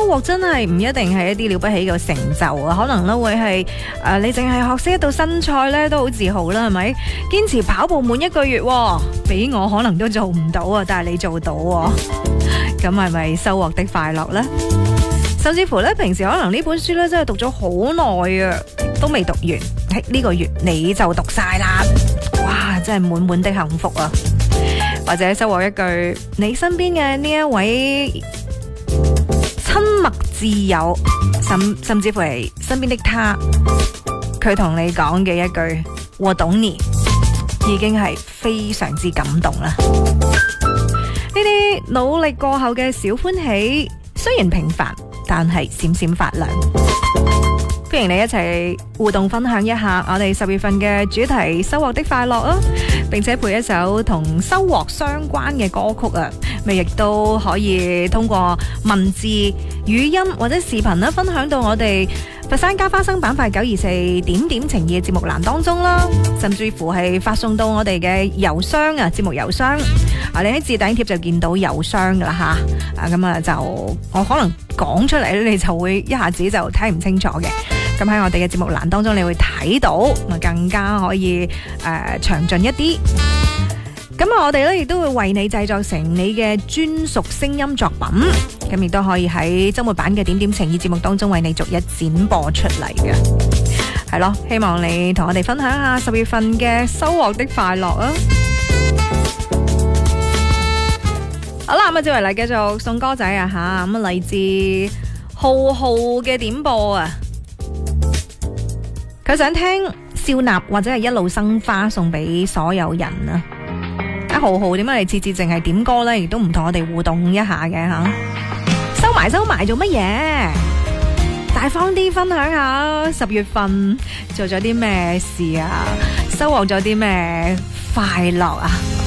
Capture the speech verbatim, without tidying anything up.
穫真係唔一定係一啲了不起嘅成就啊，可能咧會係誒、呃、你淨係學識一道新菜咧都好自豪啦，係咪？堅持跑步滿一個月，俾我可能都做唔到啊，但係你做到，咁係咪收穫的快樂呢？甚至乎咧，平時可能呢本書咧真係讀咗好耐啊，都未讀完，喺呢個月你就讀晒啦，哇！真係滿滿的幸福啊！或者收穫一句，你身邊嘅呢一位親密摯友，甚甚至乎係身邊的他，佢同你講嘅一句我懂你，已經係非常之感動啦。呢啲努力過後嘅小歡喜，雖然平凡，但係閃閃發亮。歡迎你一齊互動分享一下我哋十月份嘅主題收穫的快樂啊，並且配一首同收穫相關嘅歌曲啊，咪亦都可以通過文字、語音或者視頻啦，分享到我哋佛山加花生板塊九二四點點情意嘅節目欄當中啦，甚至乎係發送到我哋嘅郵箱啊，節目郵箱啊，你喺置頂貼就見到郵箱噶啦吓，啊咁啊就我可能講出嚟咧，你就會一下子就睇唔清楚嘅。咁喺我哋嘅節目欄當中，你會睇到，咪更加可以誒詳盡一啲。咁啊，我哋咧亦都會為你製作成你嘅專屬聲音作品，咁亦都可以喺周末版嘅點點情意節目當中為你逐一展播出嚟嘅。係咯，希望你同我哋分享下十月份嘅收穫的快樂啊！好啦，咁啊，接嚟嚟繼續送歌仔啊吓，咁啊嚟自浩浩嘅點播啊！佢想聽少納或者係一路生花送俾所有人啊！阿浩浩點解你次次淨係點歌呢？亦都唔同我哋互動一下嘅吓？收埋收埋做乜嘢？大方啲分享下十月份做咗啲咩事啊？收穫咗啲咩快樂啊？